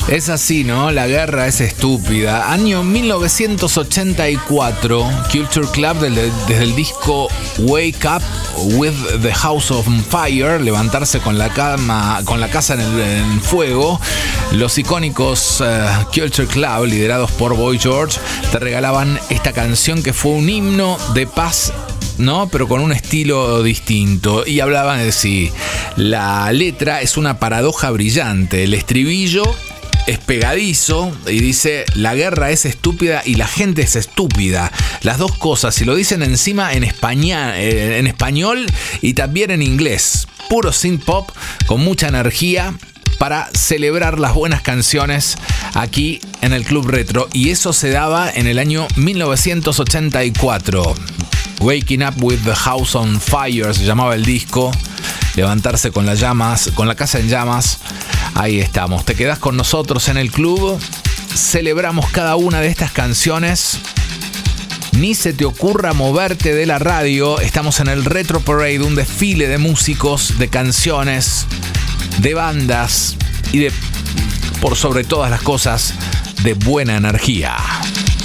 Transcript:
Es así, ¿no? La guerra es estúpida. Año 1984, Culture Club, desde el disco Wake Up with the House on Fire, levantarse con la casa en fuego. Los icónicos Culture Club, liderados por Boy George, te regalaban esta canción que fue un himno de paz, ¿no? Pero con un estilo distinto. Y hablaban de sí. La letra es una paradoja brillante. El estribillo es pegadizo y dice: la guerra es estúpida y la gente es estúpida. Las dos cosas, y lo dicen encima en español y también en inglés. Puro synth pop con mucha energía para celebrar las buenas canciones aquí en el Club Retro. Y eso se daba en el año 1984. Waking Up with the House on Fire se llamaba el disco. Levantarse con las llamas, con la casa en llamas. Ahí estamos. Te quedás con nosotros en el club. Celebramos cada una de estas canciones. Ni se te ocurra moverte de la radio. Estamos en el Retro Parade, un desfile de músicos, de canciones, de bandas y de, por sobre todas las cosas, de buena energía.